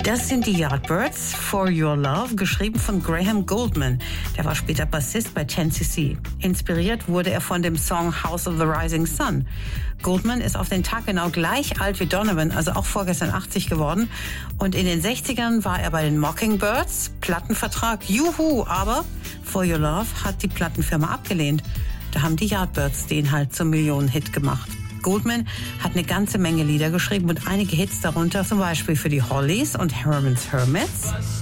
Das sind die Yardbirds, For Your Love, geschrieben von Graham Gouldman. Der war später Bassist bei 10cc. Inspiriert wurde er von dem Song House of the Rising Sun. Gouldman ist auf den Tag genau gleich alt wie Donovan, also auch vorgestern 80 geworden. Und in den 60ern war er bei den Mockingbirds, Plattenvertrag, juhu, aber For Your Love hat die Plattenfirma abgelehnt. Da haben die Yardbirds den halt zum Millionenhit gemacht. Gouldman hat eine ganze Menge Lieder geschrieben und einige Hits darunter, zum Beispiel für die Hollies und Herman's Hermits.